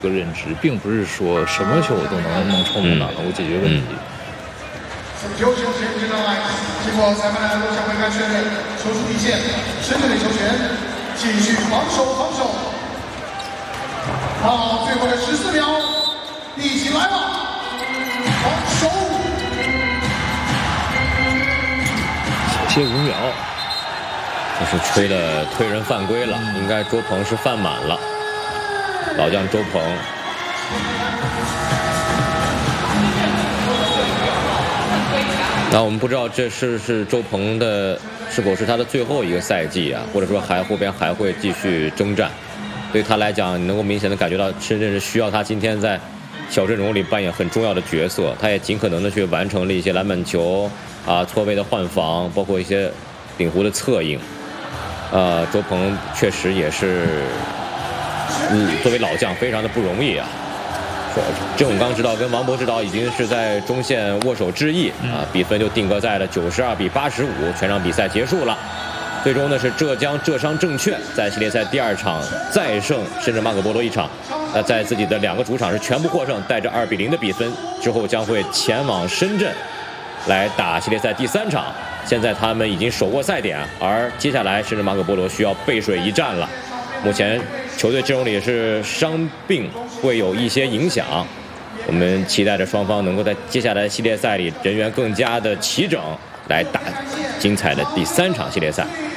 个认知，并不是说什么球我都能冲动脑我解决问题。 有球前进来，经过裁判的录像回看确认，球出底线，深圳的球权，继续防守。好，最后的14秒，一起来吧，防守。 小歇5秒， 这是吹的推人犯规了，应该周鹏是犯满了。老将周鹏。那我们不知道这是周鹏的是否是他的最后一个赛季啊，或者说后边还会继续征战。对他来讲，你能够明显的感觉到深圳是需要他今天在小阵容里扮演很重要的角色。他也尽可能的去完成了一些篮板球啊、错位的换防，包括一些顶弧的策应。周鹏确实也是，作为老将非常的不容易啊。郑永刚指导跟王博指导已经是在中线握手致意啊，比分就定格在了92比85，全场比赛结束了。最终呢是浙商证券在系列赛第2场再胜深圳马可波罗一场，在自己的2个主场是全部获胜，带着2比0的比分，之后将会前往深圳来打系列赛第3场。现在他们已经手握赛点，而接下来深圳马可波罗需要背水一战了。目前球队阵容里是伤病会有一些影响，我们期待着双方能够在接下来系列赛里人员更加的齐整，来打精彩的第3场系列赛。